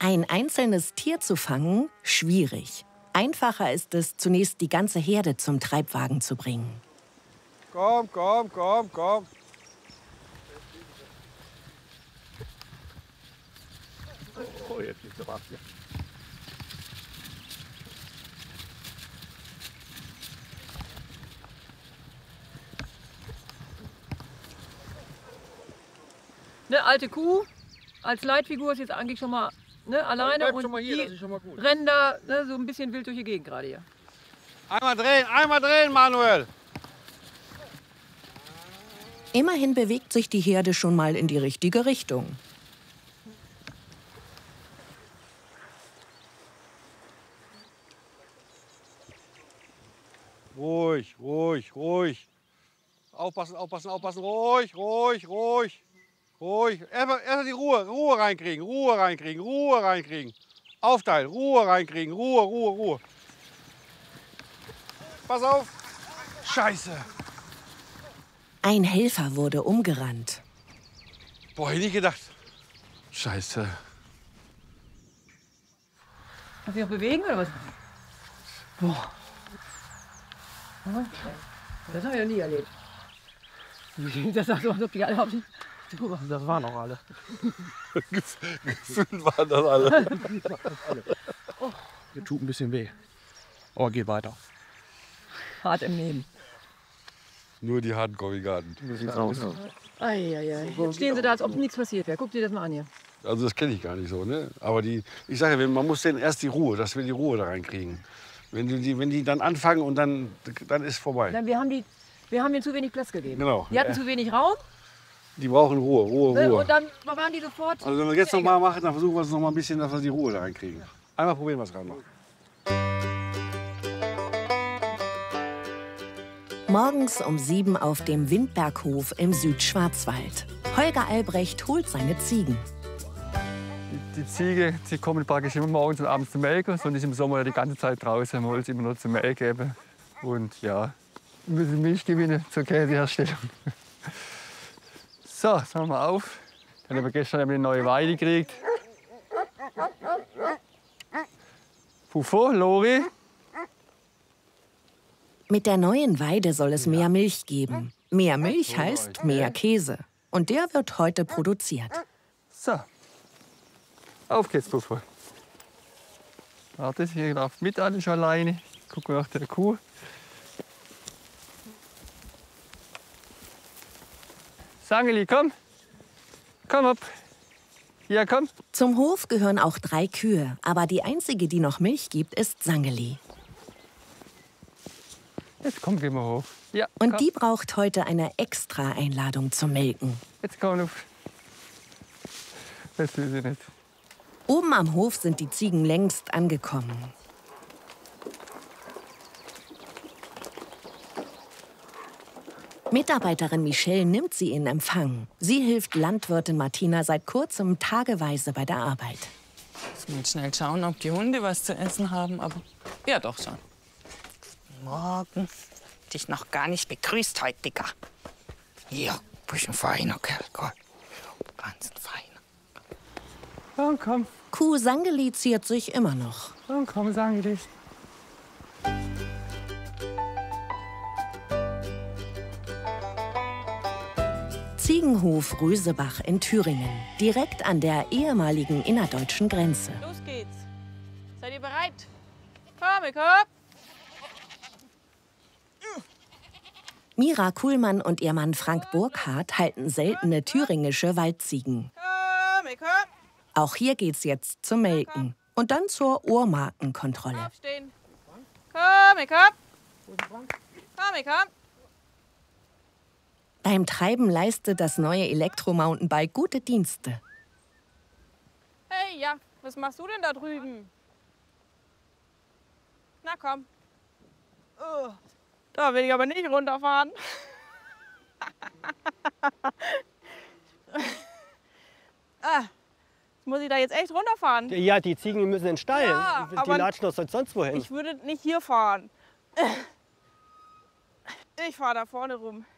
Ein einzelnes Tier zu fangen, schwierig. Einfacher ist es, zunächst die ganze Herde zum Treibwagen zu bringen. Komm, komm, komm, komm. Oh, jetzt ist er hier. Eine alte Kuh als Leitfigur ist jetzt eigentlich schon mal alleine und schon mal hier, die das ist schon mal gut. rennen da so ein bisschen wild durch die Gegend gerade hier. Einmal drehen, Manuel. Immerhin bewegt sich die Herde schon mal in die richtige Richtung. Ruhig, ruhig, ruhig. Aufpassen, aufpassen, aufpassen. Ruhig, ruhig, ruhig. Ruhig. Erstmal die Ruhe reinkriegen, Ruhe reinkriegen, Ruhe reinkriegen. Aufteilen, Ruhe reinkriegen, Ruhe, Ruhe, Ruhe. Pass auf. Scheiße. Ein Helfer wurde umgerannt. Boah, hätte ich nicht gedacht. Scheiße. Kannst du dich noch bewegen oder was? Boah. Das habe ich noch nie erlebt. Das sagt doch, die alle haben. Das waren auch alle. Gefühlt waren das alle. Mir tut ein bisschen weh. Aber geht weiter. Hart im Leben. Nur die harten Korrigaten. So sieht's aus. Eieiei. Jetzt stehen sie da, als ob nichts passiert wäre. Guck dir das mal an hier. Also das kenne ich gar nicht so, ne? Aber ich sage ja, man muss denen erst die Ruhe, dass wir die Ruhe da reinkriegen. Wenn die dann anfangen und dann ist vorbei. Dann, wir haben denen zu wenig Platz gegeben. Genau. Die hatten zu wenig Raum. Die brauchen Ruhe, Ruhe. Und dann waren die sofort. Also wenn wir jetzt noch mal machen, dann versuchen wir es noch mal ein bisschen, dass wir die Ruhe da reinkriegen. Einmal probieren wir es gerade noch. Morgens um 7 auf dem Windberghof im Südschwarzwald. Holger Albrecht holt seine Ziegen. Die Ziege, die kommen praktisch immer morgens und abends zum Melken. Und ist im Sommer die ganze Zeit draußen. Man wollte sie immer nur zum Melken geben. Und ja, ein bisschen Milch gewinnen zur Käseherstellung. So, jetzt machen wir auf. Dann haben wir gestern eine neue Weide gekriegt. Pufo, Lori. Mit der neuen Weide soll es mehr Milch geben. Mehr Milch heißt mehr Käse. Und der wird heute produziert. So, auf geht's, Pufo. Warte, hier läuft mit alles alleine. Gucken wir nach der Kuh. Sangeli, komm. Komm ab. Ja, komm. Zum Hof gehören auch 3 Kühe. Aber die einzige, die noch Milch gibt, ist Sangeli. Jetzt komm, gehen wir hoch. Ja, Und komm. die braucht heute eine Extra-Einladung zum Melken. Jetzt komm auf. Das will sie nicht. Oben am Hof sind die Ziegen längst angekommen. Mitarbeiterin Michelle nimmt sie in Empfang. Sie hilft Landwirtin Martina seit kurzem tageweise bei der Arbeit. Ich muss schnell schauen, ob die Hunde was zu essen haben, aber ja, doch schon. Guten Morgen. Dich noch gar nicht begrüßt heute, Dicker. Ja, bist ein feiner Kerl, gell? Ganz ein feiner. Komm, komm. Kuh Sangeli ziert sich immer noch. Komm, komm, Sangeli. Ziegenhof Rösebach in Thüringen, direkt an der ehemaligen innerdeutschen Grenze. Los geht's. Seid ihr bereit? Komm, komm. Mira Kuhlmann und ihr Mann Frank Burkhardt halten seltene thüringische Waldziegen. Komm, komm. Auch hier geht's jetzt zum Melken und dann zur Ohrmarkenkontrolle. Aufstehen. Komm, komm. Komm, komm. Beim Treiben leistet das neue Elektro-Mountainbike gute Dienste. Hey, ja, was machst du denn da drüben? Na komm. Da will ich aber nicht runterfahren. Muss ich da jetzt echt runterfahren? Ja, die Ziegen müssen in den Stall. Ja, die aber latschen doch sonst wohin. ich würde nicht hier fahren. Ich fahre da vorne rum.